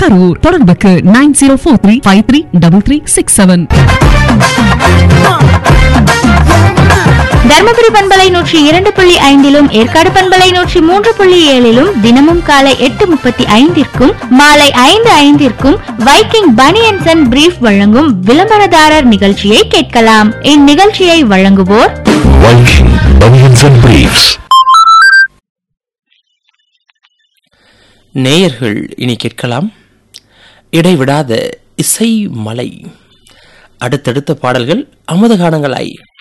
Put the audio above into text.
கரூர். தொடர்புக்கு 9043533367. தர்மபுரி பண்பலை 102.5 ஏற்காடு பண்பலை 103.7 தினமும் காலை 8:35 மாலை 5:05 வைக்கிங் பனியன்ஸ் அண்ட் பிரீஃப் வழங்கும் விளம்பரதாரர் நிகழ்ச்சியை கேட்கலாம். இந்நிகழ்ச்சியை வழங்குவோர் வைக்கிங் பனியன்ஸ் அண்ட் பிரீஃப்ஸ். நேயர்கள் இனி கேட்கலாம் இடைவிடாத இசை மலை. அடுத்தடுத்த பாடல்கள் அமுதகானங்களாய்